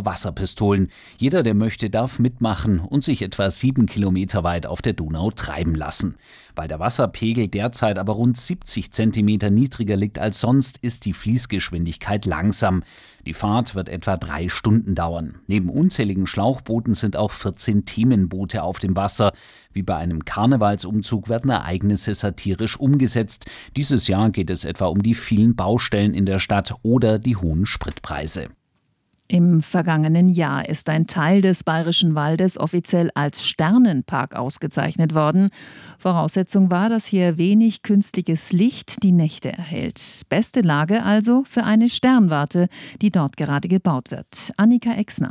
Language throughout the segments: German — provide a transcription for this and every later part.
Wasserpistolen. Jeder, der möchte, darf mitmachen und sich etwa 7 Kilometer weit auf der Donau treiben lassen. Weil der Wasserpegel derzeit aber rund 70 Zentimeter niedriger liegt als sonst, ist die Fließgeschwindigkeit langsam. Die Fahrt wird etwa 3 Stunden dauern. Neben unzähligen Schlauchbooten sind auch 14 Themenboote auf dem Wasser. Wie bei einem Karnevalsumzug werden Ereignisse satirisch umgesetzt. Dieses Jahr geht es etwa um die vielen Baustellen in der Stadt oder die hohen Spritpreise. Im vergangenen Jahr ist ein Teil des Bayerischen Waldes offiziell als Sternenpark ausgezeichnet worden. Voraussetzung war, dass hier wenig künstliches Licht die Nächte erhält. Beste Lage also für eine Sternwarte, die dort gerade gebaut wird. Annika Exner.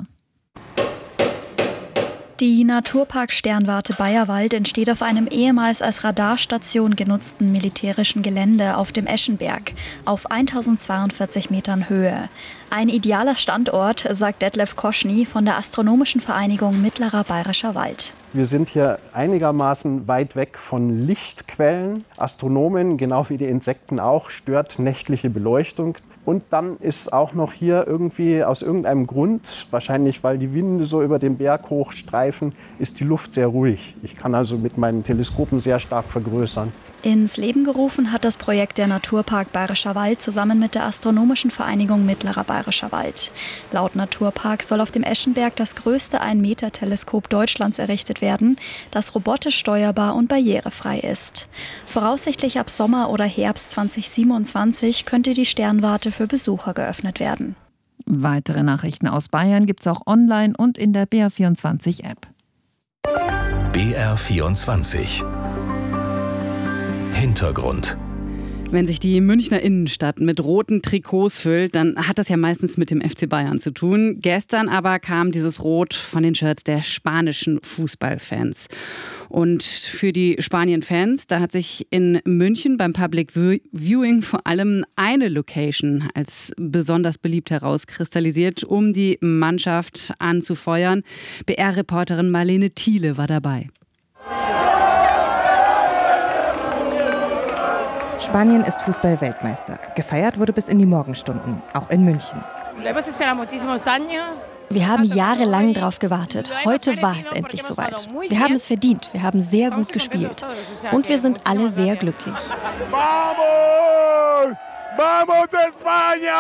Die Naturpark Sternwarte Bayerwald entsteht auf einem ehemals als Radarstation genutzten militärischen Gelände auf dem Eschenberg auf 1042 Metern Höhe. Ein idealer Standort, sagt Detlef Koschny von der Astronomischen Vereinigung Mittlerer Bayerischer Wald. Wir sind hier einigermaßen weit weg von Lichtquellen. Astronomen, genau wie die Insekten auch, stört nächtliche Beleuchtung. Und dann ist auch noch hier irgendwie aus irgendeinem Grund, wahrscheinlich weil die Winde so über den Berg hochstreifen, ist die Luft sehr ruhig. Ich kann also mit meinen Teleskopen sehr stark vergrößern. Ins Leben gerufen hat das Projekt der Naturpark Bayerischer Wald zusammen mit der Astronomischen Vereinigung Mittlerer Bayerischer Wald. Laut Naturpark soll auf dem Eschenberg das größte 1-Meter-Teleskop Deutschlands errichtet werden, das robotisch steuerbar und barrierefrei ist. Voraussichtlich ab Sommer oder Herbst 2027 könnte die Sternwarte für Besucher geöffnet werden. Weitere Nachrichten aus Bayern gibt's auch online und in der BR24-App. BR24 Hintergrund. Wenn sich die Münchner Innenstadt mit roten Trikots füllt, dann hat das ja meistens mit dem FC Bayern zu tun. Gestern aber kam dieses Rot von den Shirts der spanischen Fußballfans. Und für die Spanien-Fans, da hat sich in München beim Public Viewing vor allem eine Location als besonders beliebt herauskristallisiert, um die Mannschaft anzufeuern. BR-Reporterin Marlene Thiele war dabei. Spanien ist Fußball-Weltmeister. Gefeiert wurde bis in die Morgenstunden, auch in München. Wir haben jahrelang darauf gewartet. Heute war es endlich soweit. Wir haben es verdient. Wir haben sehr gut gespielt. Und wir sind alle sehr glücklich. Vamos! Vamos España!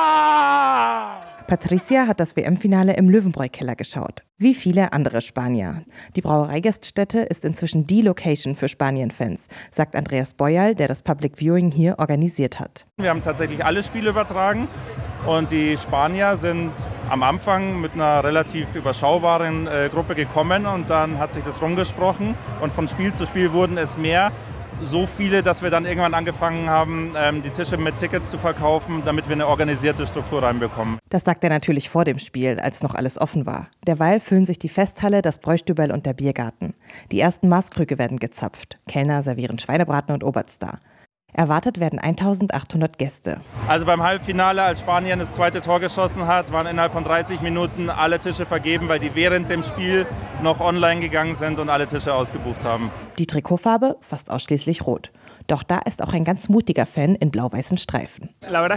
Patricia hat das WM-Finale im Löwenbräu-Keller geschaut. Wie viele andere Spanier. Die Brauereigaststätte ist inzwischen die Location für Spanien-Fans, sagt Andreas Boyal, der das Public Viewing hier organisiert hat. Wir haben tatsächlich alle Spiele übertragen und die Spanier sind am Anfang mit einer relativ überschaubaren Gruppe gekommen und dann hat sich das rumgesprochen und von Spiel zu Spiel wurden es mehr. So viele, dass wir dann irgendwann angefangen haben, die Tische mit Tickets zu verkaufen, damit wir eine organisierte Struktur reinbekommen. Das sagt er natürlich vor dem Spiel, als noch alles offen war. Derweil füllen sich die Festhalle, das Bräustüberl und der Biergarten. Die ersten Maßkrüge werden gezapft. Kellner servieren Schweinebraten und Oberster. Erwartet werden 1800 Gäste. Also beim Halbfinale, als Spanien das zweite Tor geschossen hat, waren innerhalb von 30 Minuten alle Tische vergeben, weil die während dem Spiel noch online gegangen sind und alle Tische ausgebucht haben. Die Trikotfarbe fast ausschließlich rot. Doch da ist auch ein ganz mutiger Fan in blau-weißen Streifen.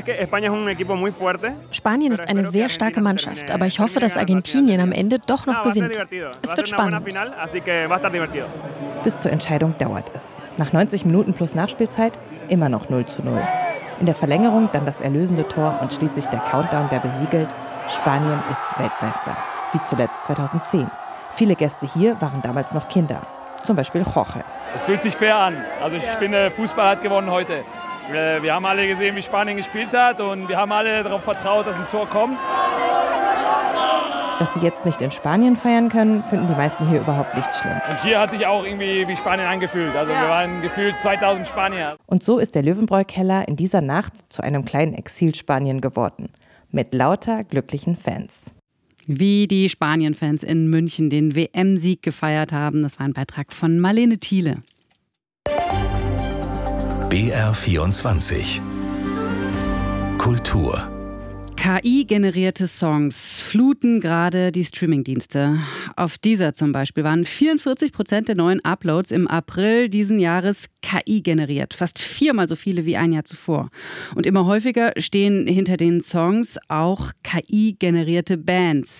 Spanien ist eine sehr starke Mannschaft, aber ich hoffe, dass Argentinien am Ende doch noch gewinnt. Es wird spannend. Bis zur Entscheidung dauert es. Nach 90 Minuten plus Nachspielzeit immer noch 0:0. In der Verlängerung dann das erlösende Tor und schließlich der Countdown, der besiegelt: Spanien ist Weltmeister. Wie zuletzt 2010. Viele Gäste hier waren damals noch Kinder. Zum Beispiel Jorge. Es fühlt sich fair an. Also ich finde, Fußball hat gewonnen heute. Wir haben alle gesehen, wie Spanien gespielt hat und wir haben alle darauf vertraut, dass ein Tor kommt. Dass sie jetzt nicht in Spanien feiern können, finden die meisten hier überhaupt nicht schlimm. Und hier hat sich auch irgendwie wie Spanien angefühlt. Also wir waren gefühlt 2000 Spanier. Und so ist der Löwenbräu-Keller in dieser Nacht zu einem kleinen Exil-Spanien geworden. Mit lauter glücklichen Fans. Wie die Spanien-Fans in München den WM-Sieg gefeiert haben, das war ein Beitrag von Marlene Thiele. BR24 Kultur. KI-generierte Songs fluten gerade die Streamingdienste. Auf dieser zum Beispiel waren 44% der neuen Uploads im April diesen Jahres KI generiert. Fast 4-mal so viele wie ein Jahr zuvor. Und immer häufiger stehen hinter den Songs auch KI-generierte Bands.